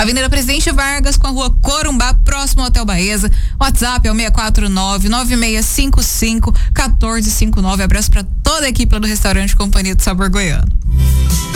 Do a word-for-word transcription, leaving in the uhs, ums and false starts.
Avenida Presidente Vargas com a Rua Corumbá, próximo ao Hotel Baeza. WhatsApp é o seis quatro nove, nove seis cinco cinco, um quatro cinco nove. Abraço para toda a equipe lá do restaurante Companhia do Sabor Goiano.